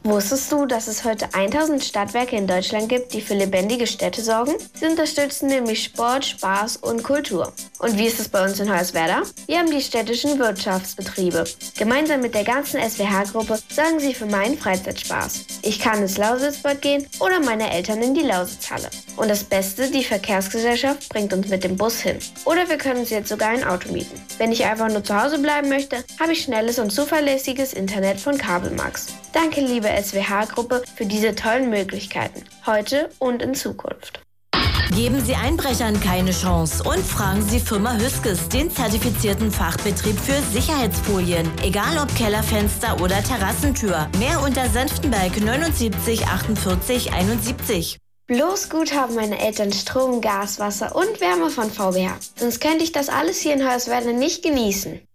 Wusstest du, dass es heute 1000 Stadtwerke in Deutschland gibt, die für lebendige Städte sorgen? Sie unterstützen nämlich Sport, Spaß und Kultur. Und wie ist es bei uns in Hoyerswerda? Wir haben die städtischen Wirtschaftsbetriebe. Gemeinsam mit der ganzen SWH-Gruppe sorgen sie für meinen Freizeitspaß. Ich kann ins Lausitzbad gehen oder meine Eltern in die Lausitzhalle. Und das Beste, die Verkehrsgesellschaft bringt uns mit dem Bus hin. Oder wir können uns jetzt sogar ein Auto mieten. Wenn ich einfach nur zu Hause bleiben möchte, habe ich schnelles und zuverlässiges Internet von Kabelmax. Danke, liebe SWH-Gruppe, für diese tollen Möglichkeiten, heute und in Zukunft. Geben Sie Einbrechern keine Chance und fragen Sie Firma Hüskes, den zertifizierten Fachbetrieb für Sicherheitsfolien. Egal ob Kellerfenster oder Terrassentür. Mehr unter Senftenberg 79 48 71. Bloß gut haben meine Eltern Strom, Gas, Wasser und Wärme von VBH. Sonst könnte ich das alles hier in Hoyerswerda nicht genießen.